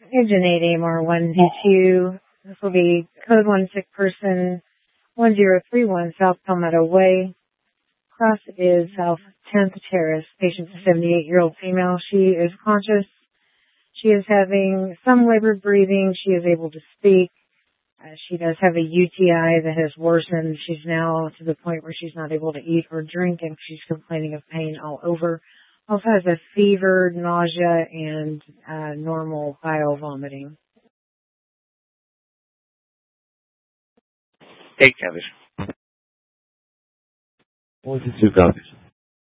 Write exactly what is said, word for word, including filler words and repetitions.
Engine eight A M R one D two. This will be code one sick person one zero three one South Palmetto Way. Cross is South tenth Terrace. Patient's a seventy-eight-year-old female. She is conscious. She is having some labored breathing. She is able to speak. Uh, she does have a U T I that has worsened. She's now to the point where she's not able to eat or drink, and she's complaining of pain all over. Also has a fever, nausea, and uh, normal bile vomiting. Take care. One to two copies.